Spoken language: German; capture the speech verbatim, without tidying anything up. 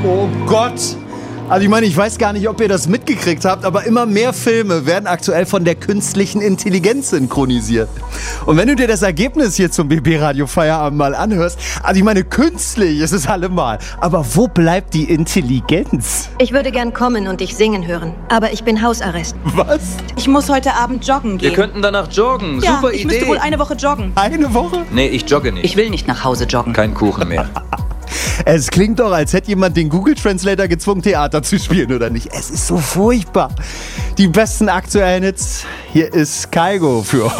Oh Gott! Also ich meine, ich weiß gar nicht, ob ihr das mitgekriegt habt, aber immer mehr Filme werden aktuell von der künstlichen Intelligenz synchronisiert. Und wenn du dir das Ergebnis hier zum B B-Radio Feierabend mal anhörst, also ich meine, künstlich ist es allemal. Aber wo bleibt die Intelligenz? Ich würde gern kommen und dich singen hören, aber ich bin Hausarrest. Was? Ich muss heute Abend joggen gehen. Wir könnten danach joggen. ja, Super ich Idee. müsste wohl eine Woche joggen. Eine Woche? Nee, ich jogge nicht. Ich will nicht nach Hause joggen. Kein Kuchen mehr. Es klingt doch, als hätte jemand den Google Translator gezwungen, Theater zu spielen, oder nicht? Es ist so furchtbar. Die besten aktuellen Hits, hier ist Kygo für euch.